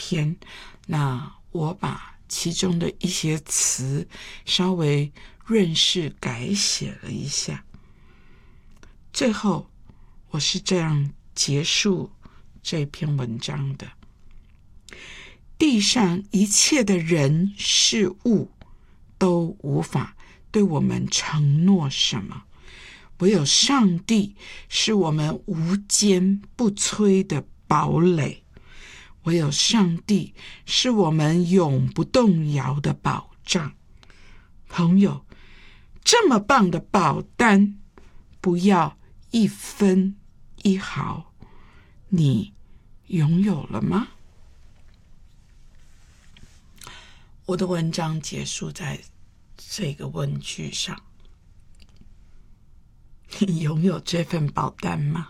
篇，那我把其中的一些词稍微润饰改写了一下。最后我是这样结束这篇文章的：地上一切的人事物都无法对我们承诺什么，唯有上帝是我们无坚不摧的堡垒，唯有上帝是我们永不动摇的保障。朋友，这么棒的保单，不要一分一毫，你拥有了吗？我的文章结束在这个问句上：你拥有这份保单吗？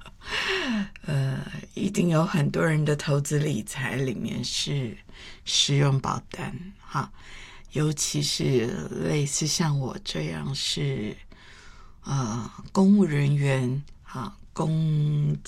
一定有很多人的投资理财里面是使用保单哈，尤其是类似像我这样是公务人员哈，公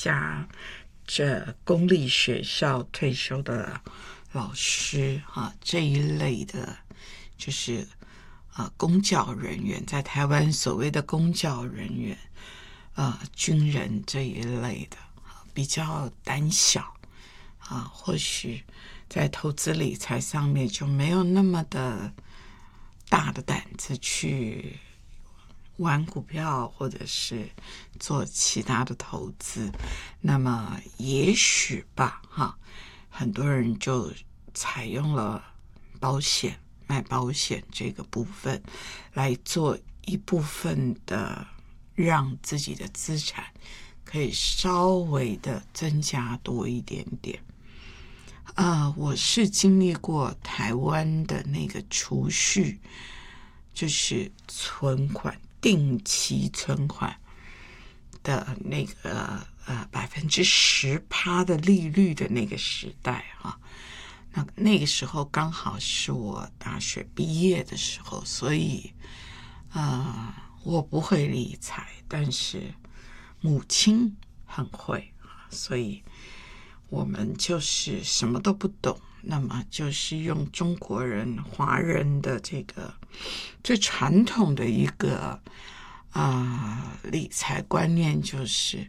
立学校退休的老师哈，这一类的，就是公教人员，在台湾所谓的公教人员，军人这一类的，比较胆小或许在投资理财上面就没有那么的大的胆子去玩股票或者是做其他的投资，那么也许吧很多人就采用了买保险这个部分来做一部分的，让自己的资产可以稍微的增加多一点点。我是经历过台湾的那个储蓄，就是存款，定期存款的那个10%的利率的那个时代那个时候刚好是我大学毕业的时候，所以我不会理财，但是母亲很会，所以我们就是什么都不懂，那么就是用中国人华人的这个最传统的一个理财观念，就是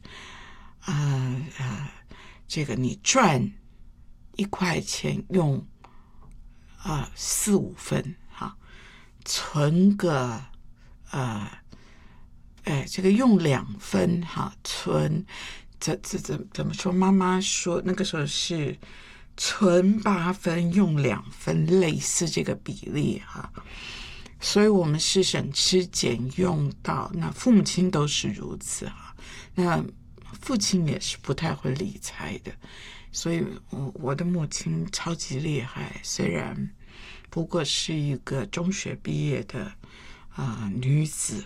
这个你赚1块钱用4-5分存个这个用2分存怎么说？妈妈说那个时候是存8分用2分，类似这个比例所以我们是省吃俭用到，那父母亲都是如此那父亲也是不太会理财的，所以我的母亲超级厉害，虽然不过是一个中学毕业的女子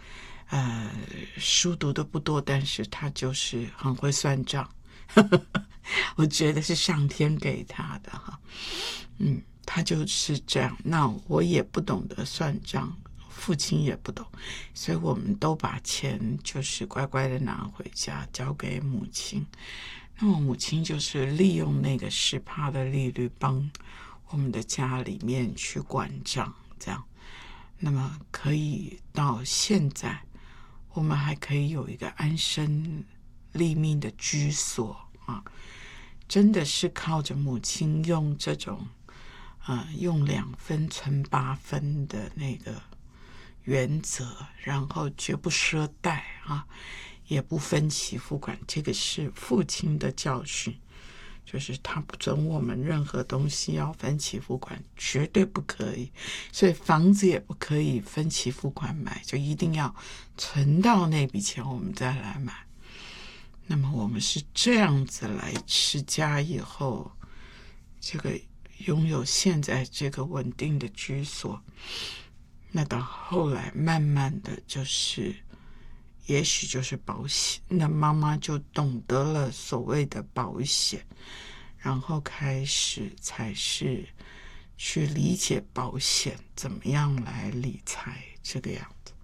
书读的不多，但是她就是很会算账我觉得是上天给她的她就是这样。那我也不懂得算账，父亲也不懂，所以我们都把钱就是乖乖的拿回家交给母亲。那我母亲就是利用那个10%的利率帮我们的家里面去管账，这样，那么可以到现在我们还可以有一个安身立命的居所真的是靠着母亲用这种用2分存8分的那个原则，然后绝不赊贷也不分期付款，这个是父亲的教训，就是他不准我们任何东西要分期付款，绝对不可以，所以房子也不可以分期付款买，就一定要存到那笔钱我们再来买。那么我们是这样子来持家以后，这个拥有现在这个稳定的居所。那到后来慢慢的就是也许就是保险，那妈妈就懂得了所谓的保险，然后开始才是去理解保险怎么样来理财这个样子。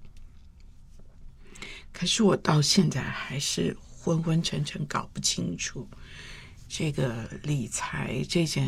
可是我到现在还是昏昏沉沉搞不清楚这个理财这件